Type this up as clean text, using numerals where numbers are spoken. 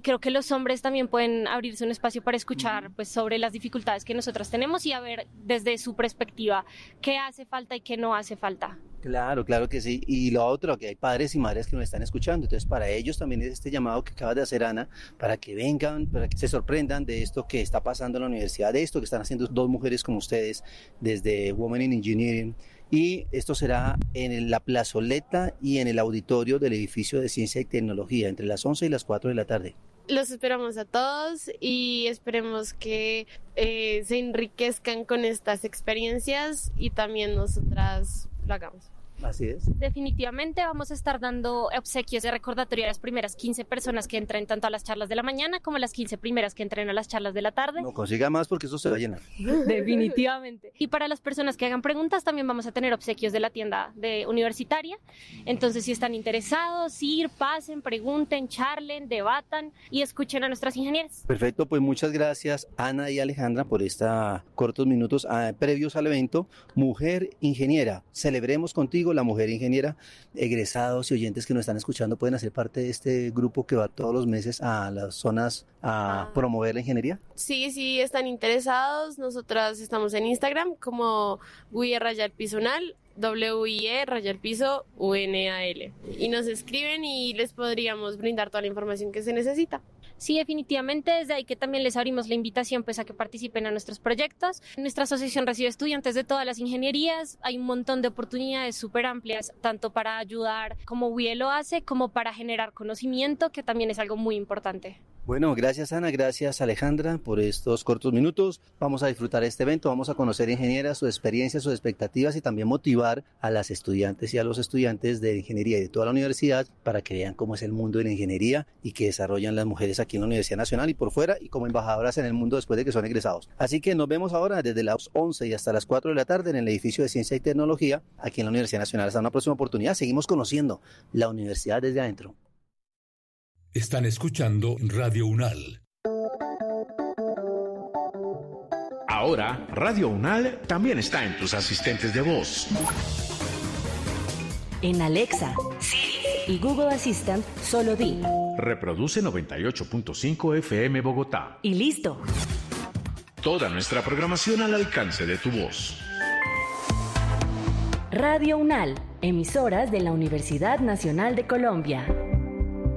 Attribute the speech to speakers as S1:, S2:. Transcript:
S1: creo que los hombres también pueden abrirse un espacio para escuchar pues sobre las dificultades que nosotras tenemos y a ver desde su perspectiva qué hace falta y qué no hace falta.
S2: Claro, claro que sí. Y lo otro, que hay padres y madres que nos están escuchando. Entonces, para ellos también es este llamado que acaba de hacer Ana, para que vengan, para que se sorprendan de esto que está pasando en la universidad, de esto que están haciendo dos mujeres como ustedes desde Women in Engineering. Y esto será en la plazoleta y en el auditorio del edificio de Ciencia y Tecnología, entre las 11 y las 4 de la tarde.
S3: Los esperamos a todos y esperemos que se enriquezcan con estas experiencias y también nosotras lo hagamos.
S2: Así es.
S1: Definitivamente vamos a estar dando obsequios de recordatorio a las primeras 15 personas que entren tanto a las charlas de la mañana como a las 15 primeras que entren a las charlas de la tarde.
S2: No consiga más porque eso se va a llenar.
S1: Definitivamente. Y para las personas que hagan preguntas también vamos a tener obsequios de la tienda universitaria. Entonces, si están interesados, pasen, pregunten, charlen, debatan y escuchen a nuestras ingenieras.
S2: Perfecto, pues muchas gracias Ana y Alejandra por estos cortos minutos previos al evento Mujer Ingeniera. Celebremos contigo la mujer ingeniera. Egresados y oyentes que nos están escuchando pueden hacer parte de este grupo que va todos los meses a las zonas a promover la ingeniería.
S3: Sí, están interesados. Nosotras estamos en Instagram como WIE_UNAL, WIE_UNAL. Y nos escriben y les podríamos brindar toda la información que se necesita.
S1: Sí, definitivamente, desde ahí que también les abrimos la invitación pues a que participen a nuestros proyectos. Nuestra asociación recibe estudiantes de todas las ingenierías, hay un montón de oportunidades súper amplias, tanto para ayudar como WIE lo hace, como para generar conocimiento, que también es algo muy importante.
S2: Bueno, gracias Ana, gracias Alejandra por estos cortos minutos. Vamos a disfrutar este evento, vamos a conocer ingenieras, sus experiencias, sus expectativas y también motivar a las estudiantes y a los estudiantes de ingeniería y de toda la universidad para que vean cómo es el mundo de la ingeniería y que desarrollan las mujeres aquí en la Universidad Nacional y por fuera y como embajadoras en el mundo después de que son egresados. Así que nos vemos ahora desde las 11 y hasta las 4 de la tarde en el edificio de Ciencia y Tecnología aquí en la Universidad Nacional. Hasta una próxima oportunidad. Seguimos conociendo la universidad desde adentro.
S4: Están escuchando Radio UNAL.
S5: Ahora, Radio UNAL también está en tus asistentes de voz.
S6: En Alexa, Siri y Google Assistant, solo di:
S5: reproduce 98.5 FM Bogotá.
S6: Y listo.
S5: Toda nuestra programación al alcance de tu voz.
S6: Radio UNAL, emisoras de la Universidad Nacional de Colombia.